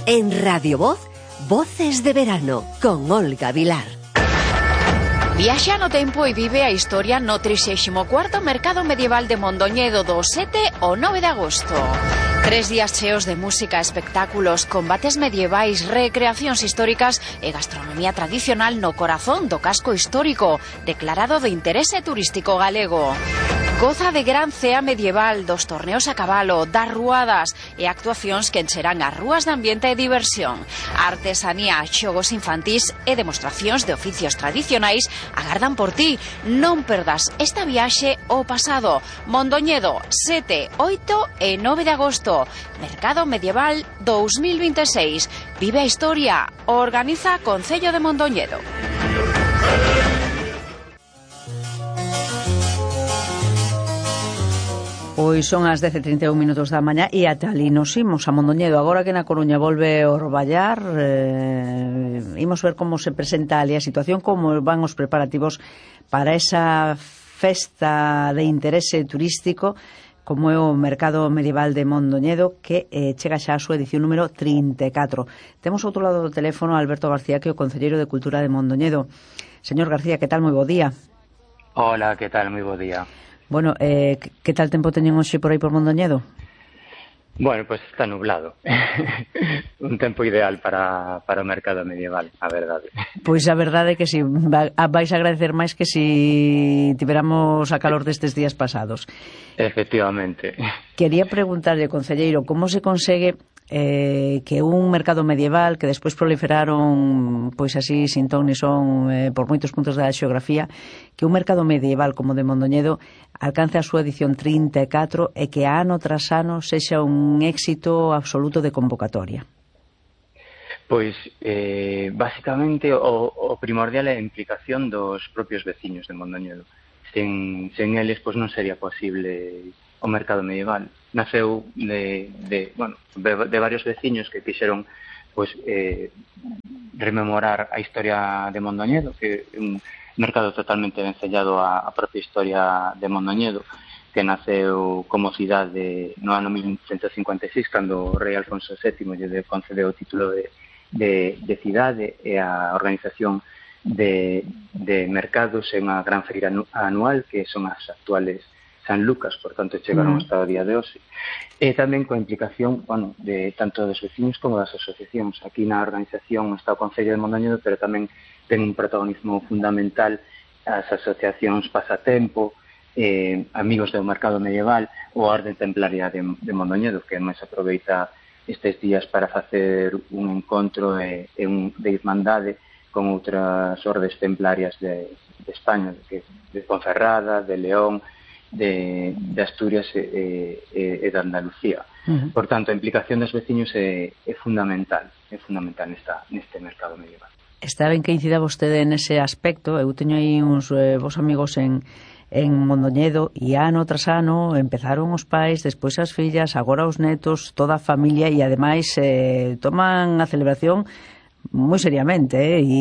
En Radio Voz, Voces de Verano, con Olga Vilar. Viaxa no tempo e vive a historia no 34º Mercado Medieval de Mondoñedo do 7 ao 9 de agosto. 3 días cheos de música, espectáculos, combates medievais, recreacións históricas e gastronomía tradicional no corazón do casco histórico, declarado de interese turístico galego. Goza de gran cea medieval, dos torneos a cabalo, das ruadas e actuacións que encherán as rúas de ambiente e diversión. Artesanía, xogos infantís e demostracións de oficios tradicionais agardan por ti. Non perdas esta viaxe ao pasado. Mondoñedo, 7, 8 e 9 de agosto. Mercado Medieval 2026. Vive a historia. Organiza Concello de Mondoñedo. Pois son as 10:31 da mañá e ata ali nos imos a Mondoñedo. Agora que na Coruña volve a orballar, imos ver como se presenta ali a situación, como van os preparativos para esa festa de interese turístico como é o Mercado Medieval de Mondoñedo, que chega xa a súa edición número 34. Temos outro lado do teléfono a Alberto García, que é o Concelleiro de Cultura de Mondoñedo. Señor García, que tal? Moi bo día. Hola, que tal? Moi bo día. Bueno, que tal tempo teñen hoxe por aí por Mondoñedo? Bueno, pues está nublado. Un tempo ideal para o mercado medieval, a verdade. Pois a verdade é que si vais a agradecer máis que si tiveramos a calor destes días pasados. Efectivamente. Quería preguntarlle, concelleiro, como se consegue que un mercado medieval que despois proliferaron pois así sin ton ni son por moitos puntos da xeografía, que un mercado medieval como de Mondoñedo alcance a súa edición 34 e que ano tras ano sexa un éxito absoluto de convocatoria? Pois, basicamente, o primordial é a implicación dos propios veciños de Mondoñedo. Sen eles, pois non sería posible o mercado medieval. Naceu de varios veciños que quixeron pois, rememorar a historia de Mondoñedo, que é un mercado totalmente vencellado á propia historia de Mondoñedo, que naceu como cidade no ano 1156, cando o rei Alfonso VII lle concedeu o título de cidade e a organización de mercados e unha gran feira anual, que son as actuales San Lucas, por tanto chegaron hasta o día de hoxe. E tamén coa implicación, de tanto dos veciños como das asociacións. Aquí na organización está o Concello de Mondoñedo, pero tamén ten un protagonismo fundamental as asociacións Pasatempo, Amigos do Mercado Medieval ou a Orde Templaria de Mondoñedo, que máis aproveita estes días para facer un encontro de irmandade con outras ordes templarias de España, de Ponferrada, de León, de Asturias e de Andalucía. Por tanto, a implicación dos veciños é fundamental neste mercado medieval. Está ben que incida vostede nese aspecto. Eu teño aí uns vos amigos en Mondoñedo e ano tras ano empezaron os pais, despois as fillas, agora os netos, toda a familia, e ademais toman a celebración moi seriamente,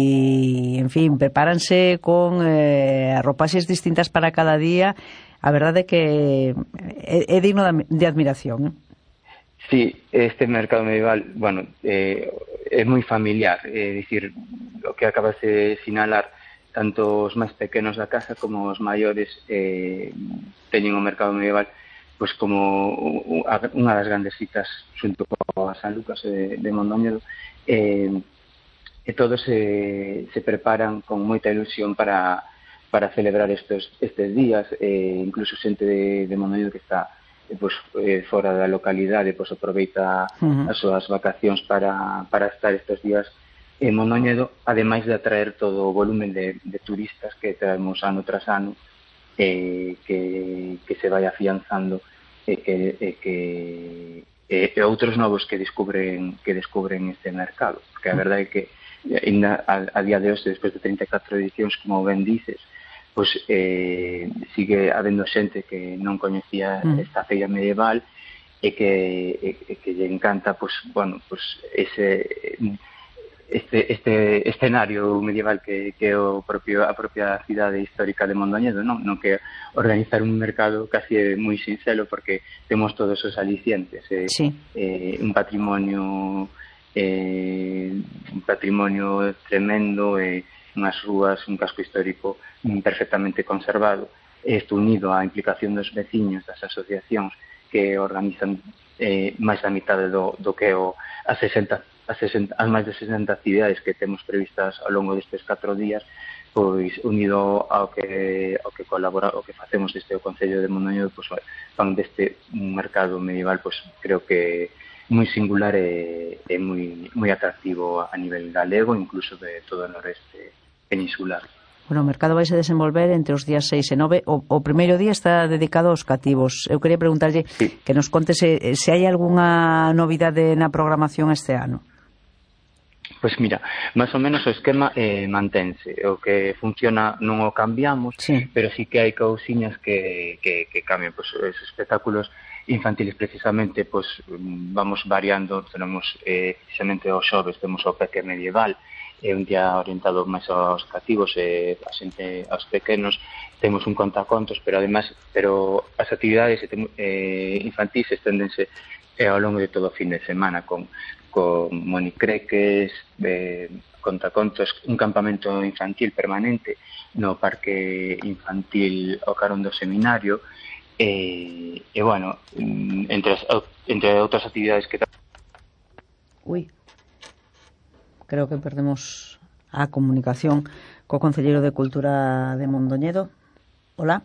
e, en fin, prepáranse con arropaxes distintas para cada día. A verdade é que é digno de admiración. Sí, este mercado medieval, é moi familiar, é dicir, o que acabas de sinalar, tanto os máis pequenos da casa como os maiores teñen o mercado medieval pois como unha das grandes citas xunto coa San Lucas de Mondoñedo, e todos se preparan con moita ilusión para celebrar estes días, incluso xente de Mondoñedo que está fora da localidade, pois aproveita as súas vacacións para estar estes días en Mondoñedo, ademais de atraer todo o volumen de turistas que traemos ano tras ano, que se vai afianzando e outros novos que descubren este mercado, porque a verdade é que a día de hoxe, despois de 34 edicións, como ben dices, pois sigue habendo xente que non coñecía esta feira medieval e que lle encanta este escenario medieval que é a propia cidade histórica de Mondoñedo, non que organizar un mercado casi é moi sinxelo, porque temos todos os alicientes, un patrimonio un patrimonio tremendo, unhas rúas, un casco histórico perfectamente conservado. Isto unido á implicación dos veciños, das asociacións que organizan máis da mitade do que as máis de 60 actividades que temos previstas ao longo destes 4 días, pois unido ao que colabora, o que facemos desde o Concello de Mondoñedo, pois fan deste mercado medieval, pois creo que moi singular e moi atractivo a nivel galego, incluso de todo o noreste peninsular. Bueno, o mercado vai se desenvolver entre os días 6 e 9. O primeiro día está dedicado aos cativos. Eu quería preguntarlle que nos conte se hai algunha novidade na programación este ano. Pois mira, máis ou menos o esquema mantense. O que funciona non o cambiamos, pero sí que hai cousiñas que cambian. Pois os espectáculos infantiles precisamente, pois vamos variando. Tenemos precisamente os xoves, temos o Peque Medieval, é un día orientado máis aos cativos e aos pequenos. Temos un contacontos, pero as actividades infantis esténdense ao longo de todo o fin de semana con monicreques, contacontos, un campamento infantil permanente no parque infantil ao carón do seminario, e bueno, entre outras actividades que... Creo que perdemos a comunicación co Concelleiro de Cultura de Mondoñedo. Hola.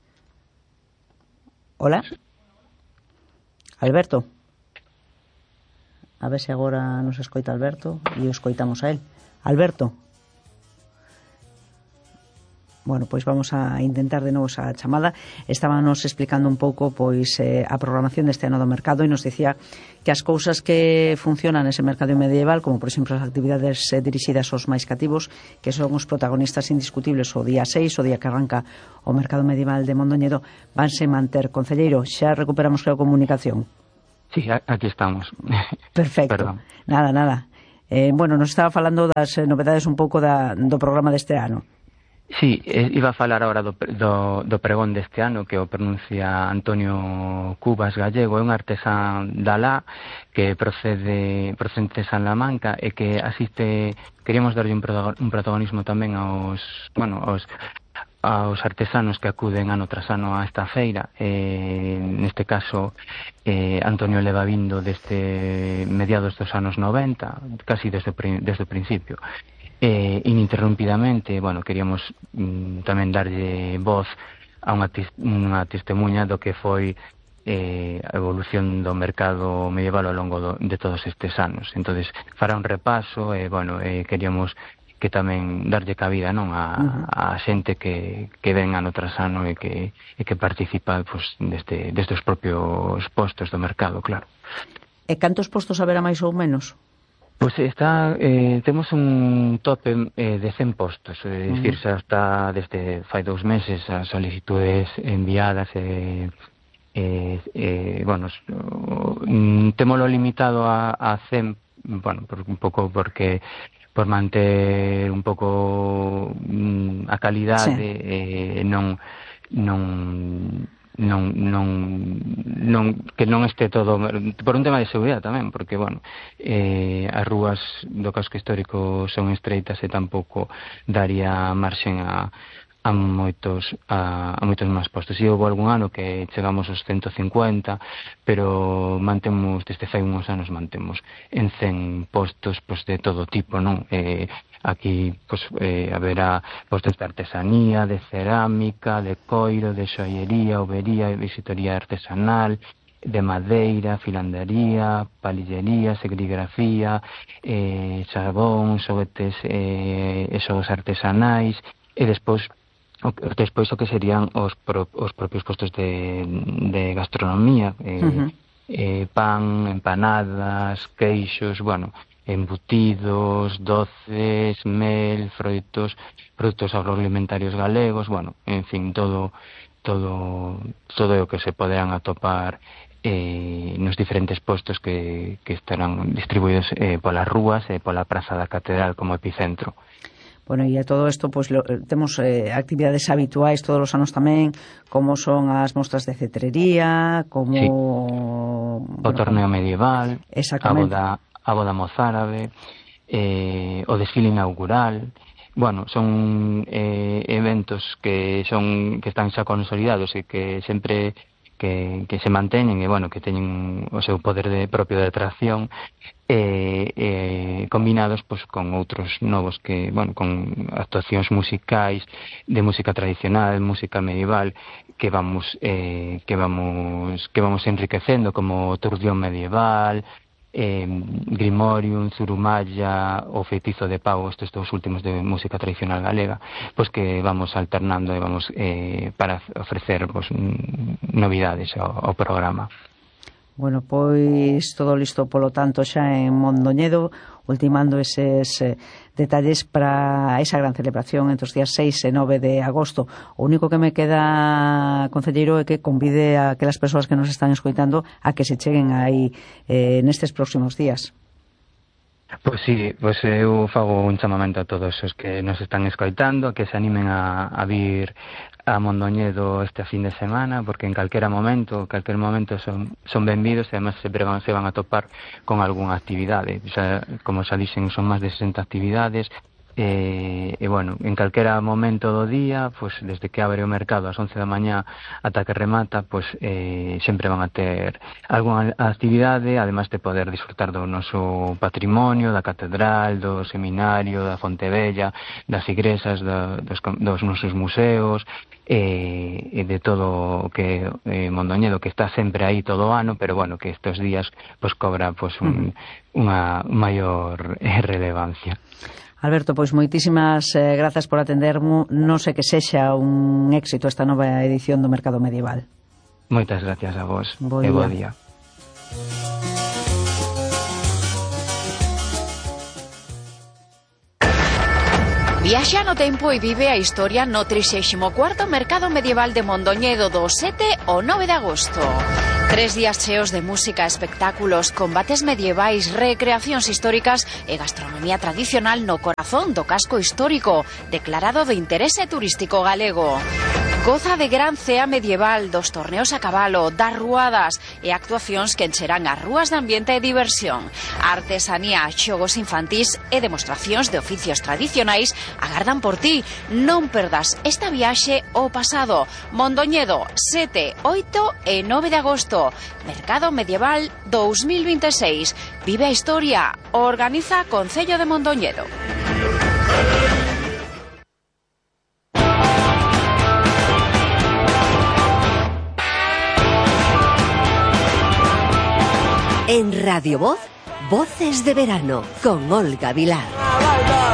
Alberto. A ver se agora nos escoita Alberto e o escoitamos a él. Alberto. Bueno, pois vamos a intentar de novo esa chamada. Estábamos explicando un pouco pois a programación deste ano do mercado e nos dicía que as cousas que funcionan nese mercado medieval, como por exemplo as actividades dirixidas aos máis cativos, que son os protagonistas indiscutibles o día 6, o día que arranca o mercado medieval de Mondoñedo, vanse manter. Concelleiro, xa recuperamos a comunicación. Sí, aquí estamos. Perfecto. Perdón. Nada. Bueno, nos estaba falando das novedades un pouco do programa deste ano. Sí, iba a falar agora do pregón deste ano, que o pronuncia Antonio Cubas Gallego, é un artesán da Lá que procedente de Salamanca e que asiste, queríamos darlle un protagonismo tamén aos artesanos que acuden ano tras ano a esta feira. Neste caso, Antonio leva vindo desde mediados dos anos 90, casi desde o principio. Ininterrumpidamente, queríamos tamén darlle voz a unha testemunha do que foi a evolución do mercado medieval ao longo de todos estes anos. Entonces, fará un repaso e, queríamos que tamén darlle cabida, non, a xente que ven ano tras ano e que participa destes propios postos do mercado, claro. E cantos postos haberá máis ou menos? Pois temos un tope de 100 postos, é dicir, xa está desde fai 2 meses as solicitudes enviadas témolo limitado a 100, un pouco porque por manter un pouco a calidade, que non este todo por un tema de seguridade tamén, porque as rúas do casco histórico son estreitas e tampouco daría marxen a moitos máis postos. E houve algún ano que chegamos aos 150, pero mantemos, desde fai uns anos mantemos en 100 postos de todo tipo, non? Aquí haberá postos de artesanía, de cerámica, de coiro, de xoallería, overía, visitoría artesanal, de madeira, filandería, palillería, serigrafía, xabón, xoguetes e xogos artesanais, e despois o que serían os propios postos de gastronomía, pan, empanadas, queixos, embutidos, doces, mel, froitos, produtos agroalimentarios galegos, en fin, todo o que se poderán atopar nos diferentes postos que estarán distribuídos polas rúas e pola Praza da Catedral como epicentro. Bueno, e a todo isto, temos actividades habituais todos os anos tamén, como son as mostras de cetrería, como... O torneo medieval, a boda mozárabe, o desfile inaugural. Bueno, son eventos que están xa consolidados e que sempre que se manteñen e, bueno, que teñen o seu poder propio de atracción, combinados pois con outros novos que, bueno, con actuacións musicais de música tradicional, música medieval que vamos enriquecendo, como Turdión medieval, Grimorium, Zurumalla, o Feitizo de Pau, estes dous últimos de música tradicional galega, pois que vamos alternando e vamos para ofrecer pois novidades ao programa. Bueno, pois todo listo polo tanto xa en Mondoñedo, ultimando eses detalles para esa gran celebración entre os días 6 e 9 de agosto. O único que me queda, concelleiro, é que convide a aquelas persoas que nos están escoitando a que se cheguen aí nestes próximos días. Pois sí, pois eu fago un chamamento a todos os que nos están escoitando, que se animen a vir a Mondoñedo este fin de semana, porque en calquera momento son benvidos e además sempre se van a topar con algunha actividade. Como xa dixen, son máis de 60 actividades, e bueno, en calquera momento do día, pois desde que abre o mercado ás 11 da mañá ata que remata, pois sempre van a ter algunha actividade, además de poder disfrutar do noso patrimonio, da catedral, do seminario, da Fonte Bella, das igrexas, dos nosos museos, e de todo o que Mondoñedo, que está sempre aí todo o ano, pero bueno, que estes días pois cobra pois unha maior relevancia. Alberto, pois moitísimas grazas por atendermo. Non sei que sexa un éxito esta nova edición do Mercado Medieval. Moitas gracias a vos. Bo día. Viaxa no tempo e vive a historia no 34º Mercado Medieval de Mondoñedo do 7 ao 9 de agosto. 3 días cheos de música, espectáculos, combates medievais, recreacións históricas e gastronomía tradicional no corazón do casco histórico, declarado de interese turístico galego. Goza de gran cea medieval, dos torneos a cabalo, das ruadas e actuacións que encherán as rúas de ambiente e diversión. Artesanía, xogos infantís e demostracións de oficios tradicionais agardan por ti. Non perdas esta viaxe ao pasado. Mondoñedo, 7, 8 e 9 de agosto. Mercado Medieval 2026. Vive a historia. Organiza Concello de Mondoñedo. En Radio Voz, Voces de Verano, con Olga Vilar.